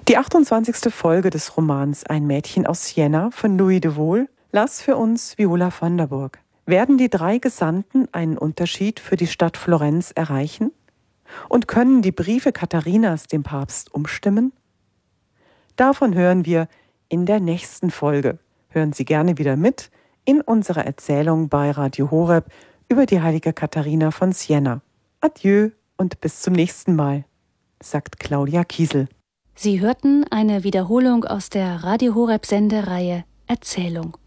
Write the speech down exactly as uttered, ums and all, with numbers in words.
Die achtundzwanzigste Folge des Romans Ein Mädchen aus Siena von Louis de Wohl las für uns Viola van der Burg. Werden die drei Gesandten einen Unterschied für die Stadt Florenz erreichen? Und können die Briefe Katharinas den Papst umstimmen? Davon hören wir in der nächsten Folge. Hören Sie gerne wieder mit in unserer Erzählung bei Radio Horeb über die heilige Katharina von Siena. Adieu und bis zum nächsten Mal, sagt Claudia Kiesel. Sie hörten eine Wiederholung aus der Radio Horeb Sendereihe Erzählung.